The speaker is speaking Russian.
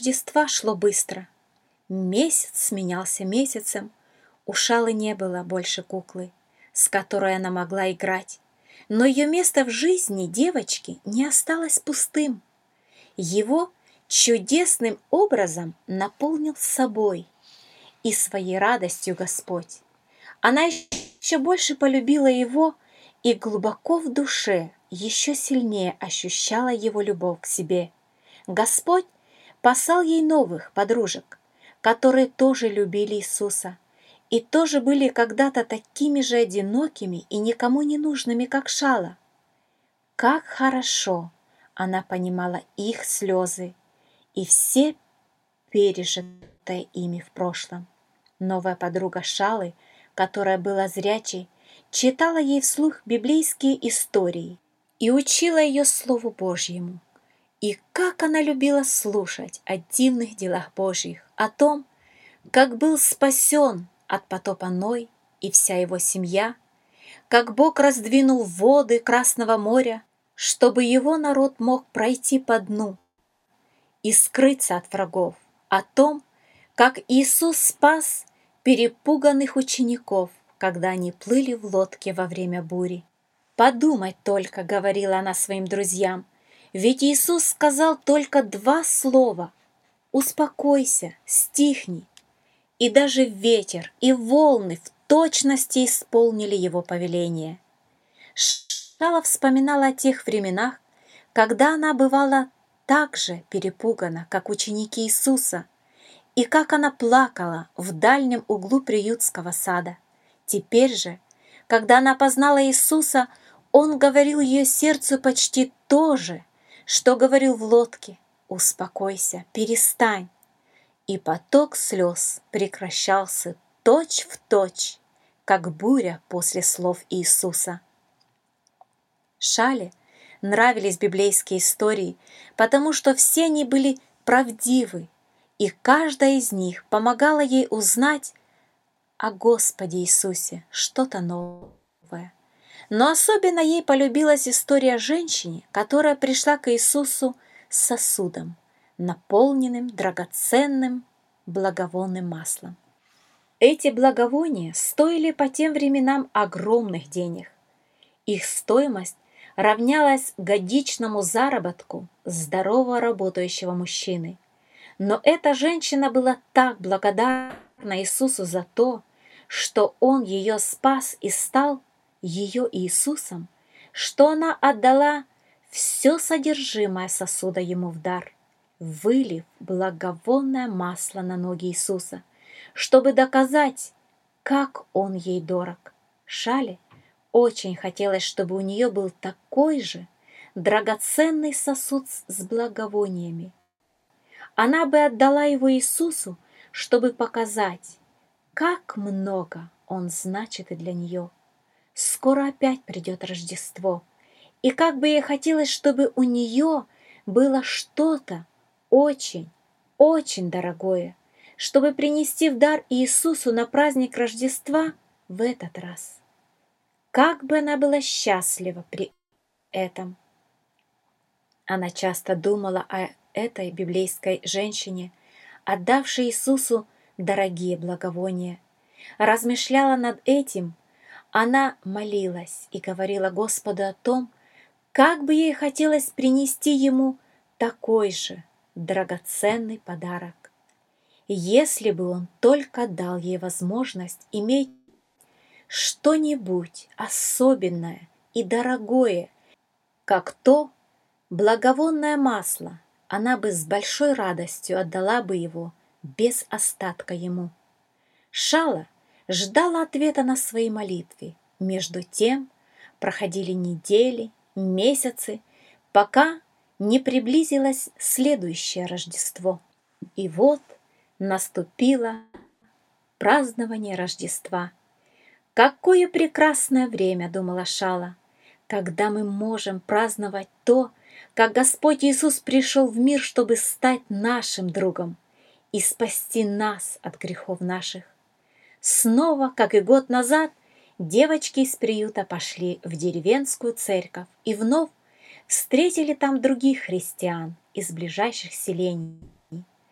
Рождества шло быстро. Месяц сменялся месяцем. У Шалы не было больше куклы, с которой она могла играть. Но ее место в жизни девочки не осталось пустым. Его чудесным образом наполнил собой и своей радостью Господь. Она еще больше полюбила его и глубоко в душе еще сильнее ощущала его любовь к себе. Господь послал ей новых подружек, которые тоже любили Иисуса и тоже были когда-то такими же одинокими и никому не нужными, как Шала. Как хорошо она понимала их слезы и все пережитое ими в прошлом. Новая подруга Шалы, которая была зрячей, читала ей вслух библейские истории и учила ее Слову Божьему. И как она любила слушать о дивных делах Божьих, о том, как был спасен от потопа Ной и вся его семья, как Бог раздвинул воды Красного моря, чтобы его народ мог пройти по дну и скрыться от врагов, о том, как Иисус спас перепуганных учеников, когда они плыли в лодке во время бури. «Подумать только», — говорила она своим друзьям, «ведь Иисус сказал только 2 слова: успокойся, стихни». И даже ветер и волны в точности исполнили его повеление. Шала вспоминала о тех временах, когда она бывала так же перепугана, как ученики Иисуса, и как она плакала в дальнем углу приютского сада. Теперь же, когда она познала Иисуса, Он говорил ее сердцу почти то же, что говорил в лодке: «Успокойся, перестань». И поток слез прекращался точь в точь, как буря после слов Иисуса. Шале нравились библейские истории, потому что все они были правдивы, и каждая из них помогала ей узнать о Господе Иисусе что-то новое. Но особенно ей полюбилась история о женщине, которая пришла к Иисусу с сосудом, наполненным драгоценным благовонным маслом. Эти благовония стоили по тем временам огромных денег. Их стоимость равнялась годичному заработку здорово работающего мужчины. Но эта женщина была так благодарна Иисусу за то, что Он ее спас и стал ее Иисусом, что она отдала все содержимое сосуда Ему в дар, вылив благовонное масло на ноги Иисуса, чтобы доказать, как Он ей дорог. Шале очень хотелось, чтобы у нее был такой же драгоценный сосуд с благовониями. Она бы отдала его Иисусу, чтобы показать, как много Он значит и для нее. Скоро опять придет Рождество, и как бы ей хотелось, чтобы у нее было что-то очень, очень дорогое, чтобы принести в дар Иисусу на праздник Рождества в этот раз. Как бы она была счастлива при этом! Она часто думала о этой библейской женщине, отдавшей Иисусу дорогие благовония. Размышляла над этим, она молилась и говорила Господу о том, как бы ей хотелось принести Ему такой же драгоценный подарок. Если бы Он только дал ей возможность иметь что-нибудь особенное и дорогое, как то благовонное масло, она бы с большой радостью отдала бы его без остатка Ему. Шала ждала ответа на свои молитвы. Между тем проходили недели, месяцы, пока не приблизилось следующее Рождество. И вот наступило празднование Рождества. Какое прекрасное время, думала Шала, когда мы можем праздновать то, как Господь Иисус пришел в мир, чтобы стать нашим другом и спасти нас от грехов наших. Снова, как и год назад, девочки из приюта пошли в деревенскую церковь и вновь встретили там других христиан из ближайших селений.